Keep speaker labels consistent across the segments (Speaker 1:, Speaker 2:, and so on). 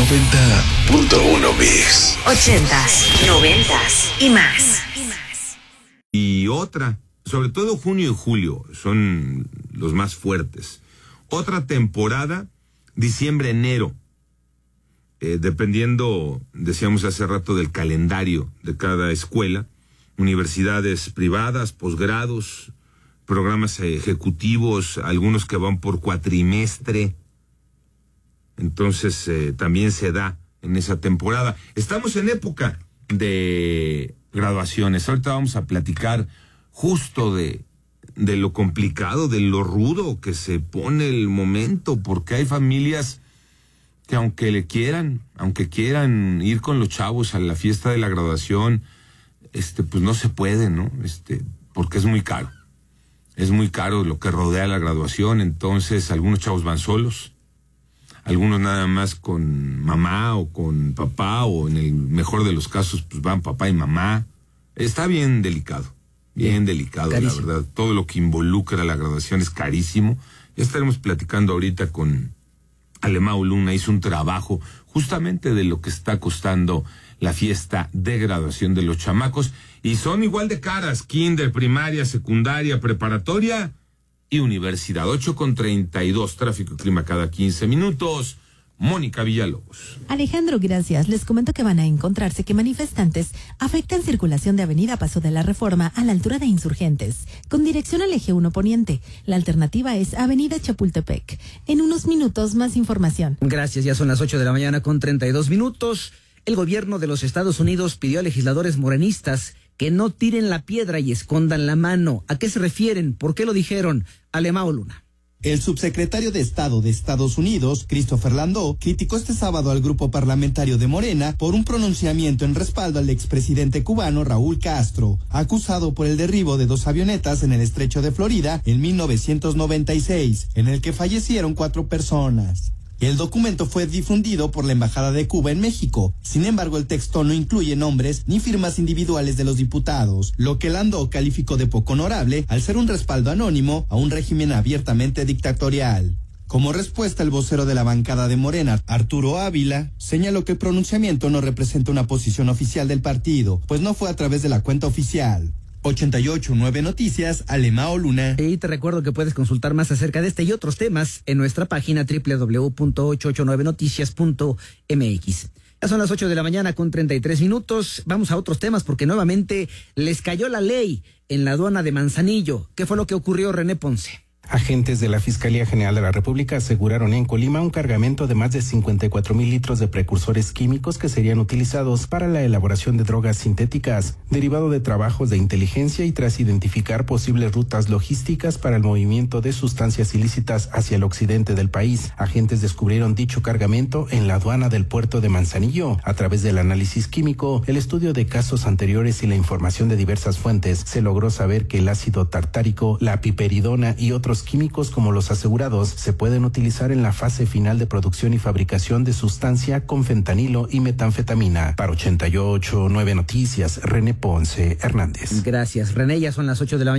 Speaker 1: 90.1 Mix.
Speaker 2: 80s, 90s y más.
Speaker 3: Y otra, sobre todo junio y julio, son los más fuertes. Otra temporada, diciembre, enero. Dependiendo, decíamos hace rato, del calendario de cada escuela, universidades privadas, posgrados, programas ejecutivos, algunos que van por cuatrimestre. Entonces, también se da en esa temporada. Estamos en época de graduaciones. Ahorita vamos a platicar justo de lo complicado, de lo rudo que se pone el momento, porque hay familias que aunque quieran ir con los chavos a la fiesta de la graduación, pues no se puede, ¿no? Porque es muy caro. Es muy caro lo que rodea la graduación, entonces algunos chavos van solos, algunos nada más con mamá o con papá, o en el mejor de los casos, pues van papá y mamá. Está bien delicado, carísimo. La verdad. Todo lo que involucra la graduación es carísimo. Ya estaremos platicando ahorita con Alemão Luna. Hizo un trabajo justamente de lo que está costando la fiesta de graduación de los chamacos. Y son igual de caras: kinder, primaria, secundaria, preparatoria y universidad. 8:32, tráfico y clima cada 15 minutos. Mónica Villalobos.
Speaker 4: Alejandro, gracias. Les comento que van a encontrarse que manifestantes afectan circulación de Avenida Paso de la Reforma a la altura de Insurgentes, con dirección al eje 1 Poniente. La alternativa es Avenida Chapultepec. En unos minutos, más información.
Speaker 5: Gracias, ya son las 8:32 a.m. El gobierno de los Estados Unidos pidió a legisladores morenistas que no tiren la piedra y escondan la mano. ¿A qué se refieren? ¿Por qué lo dijeron? Alemão Luna.
Speaker 6: El subsecretario de Estado de Estados Unidos, Christopher Landau, criticó este sábado al grupo parlamentario de Morena por un pronunciamiento en respaldo al expresidente cubano Raúl Castro, acusado por el derribo de 2 avionetas en el estrecho de Florida en 1996, en el que fallecieron 4 personas. El documento fue difundido por la Embajada de Cuba en México. Sin embargo, el texto no incluye nombres ni firmas individuales de los diputados, lo que Landau calificó de poco honorable al ser un respaldo anónimo a un régimen abiertamente dictatorial. Como respuesta, el vocero de la bancada de Morena, Arturo Ávila, señaló que el pronunciamiento no representa una posición oficial del partido, pues no fue a través de la cuenta oficial. 88.9 Noticias, Alemão Luna.
Speaker 5: Y te recuerdo que puedes consultar más acerca de este y otros temas en nuestra página www.889noticias.mx. Ya son las 8:33 a.m. Vamos a otros temas porque nuevamente les cayó la ley en la aduana de Manzanillo. ¿Qué fue lo que ocurrió, René Ponce?
Speaker 7: Agentes de la Fiscalía General de la República aseguraron en Colima un cargamento de más de 54,000 litros de precursores químicos que serían utilizados para la elaboración de drogas sintéticas, derivado de trabajos de inteligencia y tras identificar posibles rutas logísticas para el movimiento de sustancias ilícitas hacia el occidente del país. Agentes descubrieron dicho cargamento en la aduana del puerto de Manzanillo. A través del análisis químico, el estudio de casos anteriores y la información de diversas fuentes, se logró saber que el ácido tartárico, la piperidona y otros químicos como los asegurados se pueden utilizar en la fase final de producción y fabricación de sustancia con fentanilo y metanfetamina. Para 88.9 Noticias, René Ponce Hernández.
Speaker 5: Gracias, René. Ya son las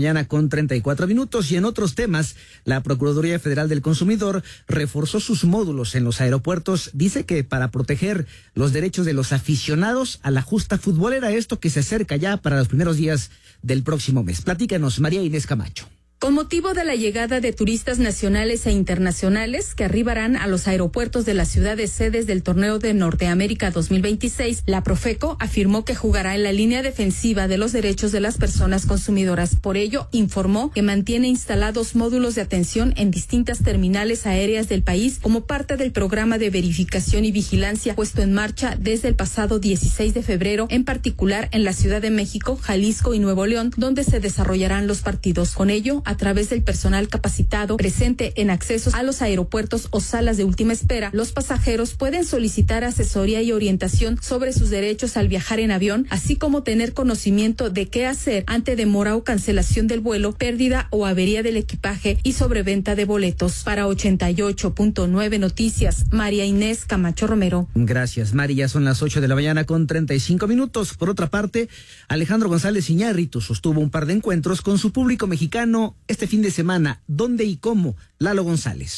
Speaker 5: 8:34 a.m. Y en otros temas, la Procuraduría Federal del Consumidor reforzó sus módulos en los aeropuertos. Dice que para proteger los derechos de los aficionados a la justa futbolera, esto que se acerca ya para los primeros días del próximo mes. Platícanos, María Inés Camacho.
Speaker 8: Con motivo de la llegada de turistas nacionales e internacionales que arribarán a los aeropuertos de las ciudades sedes del Torneo de Norteamérica 2026, la Profeco afirmó que jugará en la línea defensiva de los derechos de las personas consumidoras. Por ello, informó que mantiene instalados módulos de atención en distintas terminales aéreas del país como parte del programa de verificación y vigilancia puesto en marcha desde el pasado 16 de febrero, en particular en la Ciudad de México, Jalisco y Nuevo León, donde se desarrollarán los partidos. Con ello, a través del personal capacitado presente en accesos a los aeropuertos o salas de última espera, los pasajeros pueden solicitar asesoría y orientación sobre sus derechos al viajar en avión, así como tener conocimiento de qué hacer ante demora o cancelación del vuelo, pérdida o avería del equipaje y sobreventa de boletos. Para 88.9 Noticias, María Inés Camacho Romero.
Speaker 5: Gracias, María. Ya son las 8:35 a.m. Por otra parte, Alejandro González Iñárritu sostuvo un par de encuentros con su público mexicano este fin de semana. ¿Dónde y cómo? Lalo González.